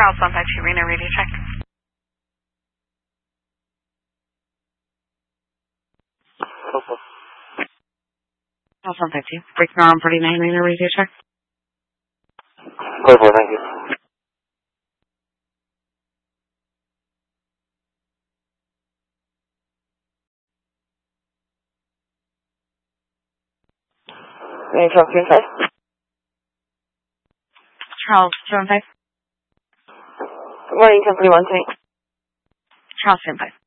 Charles 152 Reno, radio check. Charles 152, breaking arm 49 Reno, radio check. Code 4, thank you. Any Charles 2 inside? Charles 215. Good morning, 1041 to me. Charles 215.